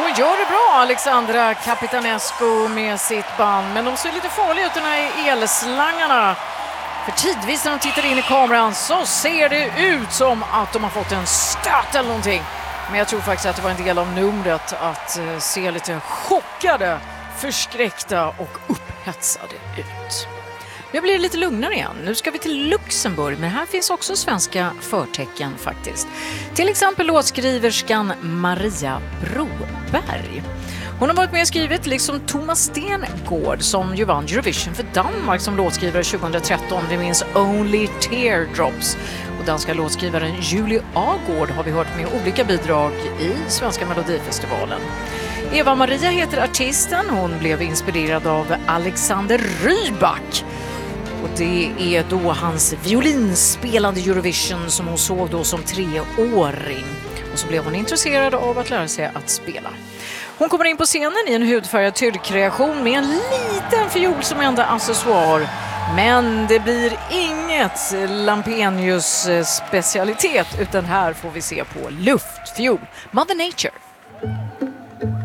Hon gör det bra, Alexandra Capitanescu med sitt band. Men de ser lite farliga ut, de här elslangarna. För tidvis när de tittar in i kameran så ser det ut som att de har fått en stöt eller någonting. Men jag tror faktiskt att det var en del av numret att se lite chockade, förskräckta och upphetsade ut. Nu blir det lite lugnare igen. Nu ska vi till Luxemburg, men här finns också svenska förtecken faktiskt. Till exempel låtskriverskan Maria Broberg. Hon har varit med och skrivit liksom Thomas Stengård som ju vann Eurovision för Danmark som låtskrivare 2013. Vi minns Only Teardrops. Och danska låtskrivaren Julie Agård har vi hört med olika bidrag i Svenska Melodifestivalen. Eva-Maria heter artisten. Hon blev inspirerad av Alexander Rybak. Och det är då hans violinspelande Eurovision som hon såg då som 3-åring. Och så blev hon intresserad av att lära sig att spela. Hon kommer in på scenen i en hudfärgad tyrkreation med en liten fiol som enda accessoar. Men det blir inget Lampenius specialitet utan här får vi se på luftfiol. Mother Nature.